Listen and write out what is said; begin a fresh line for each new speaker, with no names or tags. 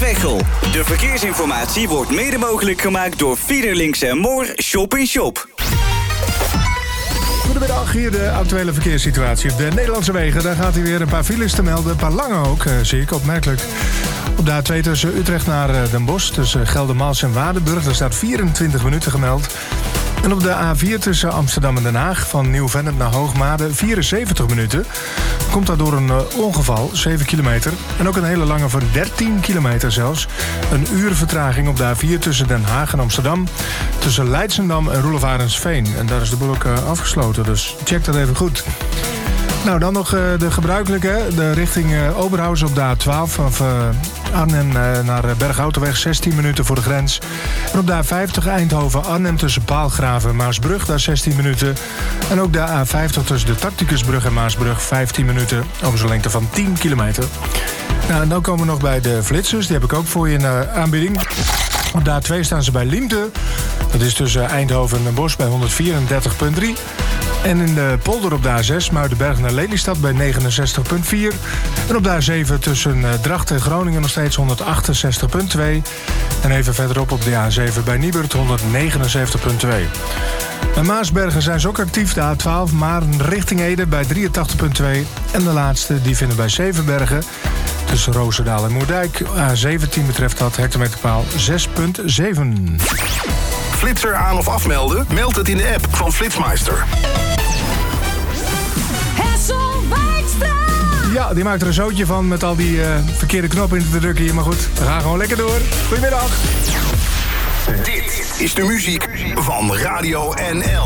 Veghel. De verkeersinformatie wordt mede mogelijk gemaakt door Fiederlinks en Moor Shop in Shop.
Goedemiddag, hier de actuele verkeerssituatie op de Nederlandse wegen. Daar gaat hij weer een paar files te melden. Een paar lange ook, zie ik, opmerkelijk. Op de A2 tussen Utrecht naar Den Bosch, tussen Geldermalsen en Waardenburg. Daar staat 24 minuten gemeld. En op de A4 tussen Amsterdam en Den Haag, van Nieuw-Vennep naar Hoogmade, 74 minuten. Komt dat door een ongeval, 7 kilometer. En ook een hele lange van 13 kilometer zelfs. Een uur vertraging op de A4 tussen Den Haag en Amsterdam. Tussen Leidsendam en Roelof Arendsveen. En daar is de boel ook afgesloten, dus check dat even goed. Nou, dan nog de gebruikelijke, de richting Oberhausen op de A12... vanaf Arnhem naar Berghouteweg, 16 minuten voor de grens. En op de A50 Eindhoven-Arnhem tussen Paalgraven en Maasbrug, daar 16 minuten. En ook de A50 tussen de Tacticusbrug en Maasbrug, 15 minuten... over zo'n lengte van 10 kilometer. Nou, en dan komen we nog bij de flitsers, die heb ik ook voor je in aanbieding. Op de A2 staan ze bij Liemte. Dat is tussen Eindhoven en Den Bosch bij 134,3... En in de polder op de A6, Muidenberg naar Lelystad bij 69,4. En op de A7 tussen Drachten en Groningen nog steeds 168,2. En even verderop op de A7 bij Niebert 179,2. Bij Maasbergen zijn ze ook actief, de A12, maar richting Ede bij 83,2. En de laatste, die vinden bij Zevenbergen. Tussen Roosendaal en Moerdijk, A17 betreft dat hectometerpaal 6,7.
Flitser aan of afmelden? Meld het in de app van Flitsmeister.
Ja, die maakt er een zootje van met al die verkeerde knoppen in te drukken hier. Maar goed, we gaan gewoon lekker door. Goedemiddag.
Dit is de muziek van Radio NL.